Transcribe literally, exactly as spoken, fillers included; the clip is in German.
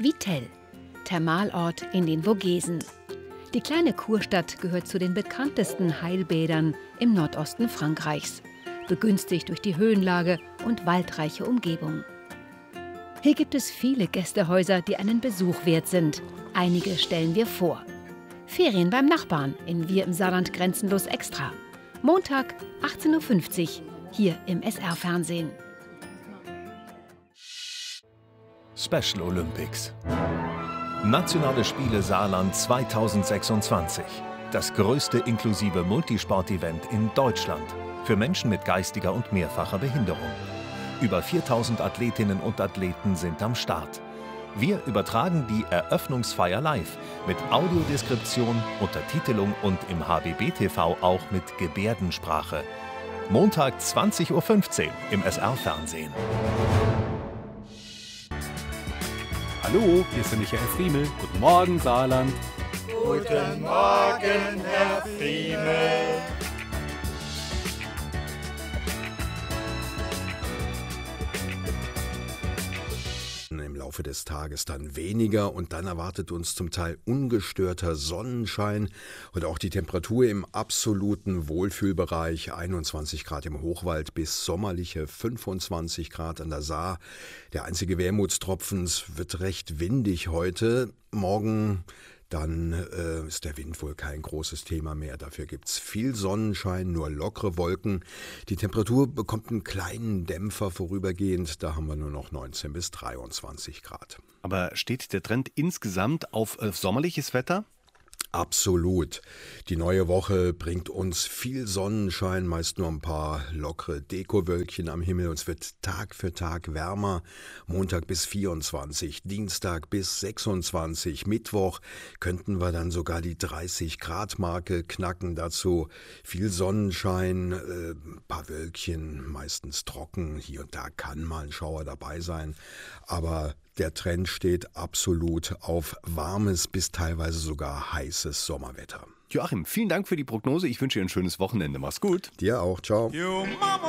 Vittel, Thermalort in den Vogesen. Die kleine Kurstadt gehört zu den bekanntesten Heilbädern im Nordosten Frankreichs, begünstigt durch die Höhenlage und waldreiche Umgebung. Hier gibt es viele Gästehäuser, die einen Besuch wert sind. Einige stellen wir vor. Ferien beim Nachbarn in Wir im Saarland Grenzenlos Extra. Montag, achtzehn Uhr fünfzig, hier im S R-Fernsehen. Special Olympics. Nationale Spiele Saarland zweitausendsechsundzwanzig. Das größte inklusive Multisport-Event in Deutschland für Menschen mit geistiger und mehrfacher Behinderung. Über viertausend Athletinnen und Athleten sind am Start. Wir übertragen die Eröffnungsfeier live mit Audiodeskription, Untertitelung und im H B B T V auch mit Gebärdensprache. Montag zwanzig Uhr fünfzehn im S R-Fernsehen. Hallo, hier ist Michael Friemel. Guten Morgen, Saarland. Guten Morgen, Herr Friemel. Im Laufe des Tages dann weniger und dann erwartet uns zum Teil ungestörter Sonnenschein und auch die Temperatur im absoluten Wohlfühlbereich, einundzwanzig Grad im Hochwald bis sommerliche fünfundzwanzig Grad an der Saar. Der einzige Wermutstropfen, es wird recht windig heute. Morgen dann äh, ist der Wind wohl kein großes Thema mehr. Dafür gibt es viel Sonnenschein, nur lockere Wolken. Die Temperatur bekommt einen kleinen Dämpfer vorübergehend. Da haben wir nur noch neunzehn bis dreiundzwanzig Grad. Aber steht der Trend insgesamt auf äh, sommerliches Wetter? Absolut. Die neue Woche bringt uns viel Sonnenschein, meist nur ein paar lockere Dekowölkchen am Himmel. Und es wird Tag für Tag wärmer. Montag bis vierundzwanzig, Dienstag bis sechsundzwanzig, Mittwoch könnten wir dann sogar die dreißig Grad Marke knacken. Dazu viel Sonnenschein, äh, ein paar Wölkchen, meistens trocken. Hier und da kann mal ein Schauer dabei sein. Aber der Trend steht absolut auf warmes bis teilweise sogar heißes Sommerwetter. Joachim, vielen Dank für die Prognose. Ich wünsche dir ein schönes Wochenende. Mach's gut. Dir auch. Ciao.